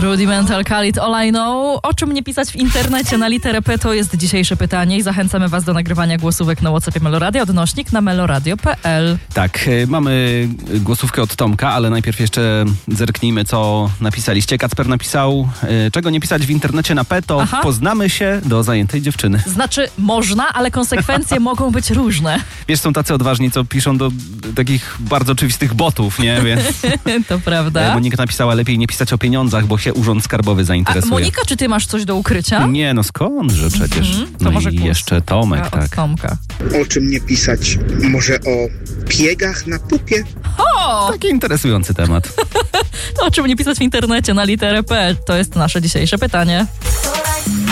Rudimental Khalid All I Know. O czym nie pisać w internecie na literę P, to jest dzisiejsze pytanie i zachęcamy was do nagrywania głosówek na WhatsAppie Meloradio, odnośnik na meloradio.pl. Tak, mamy głosówkę od Tomka, ale najpierw jeszcze zerknijmy, co napisaliście. Kacper napisał, czego nie pisać w internecie na P, to poznamy się do zajętej dziewczyny. Znaczy można, ale konsekwencje mogą być różne. Wiesz, są tacy odważni, co piszą do takich bardzo oczywistych botów, nie? Więc to prawda. Monika napisała, lepiej nie pisać o pieniądzach, bo się Urząd Skarbowy zainteresuje. A Monika, czy ty masz coś do ukrycia? Nie, no skądże przecież. To No może i jeszcze Tomek, tak. Tomka. O czym nie pisać? Może o piegach na pupie? O! Taki interesujący temat. O czym nie pisać w internecie na literę P, to jest nasze dzisiejsze pytanie.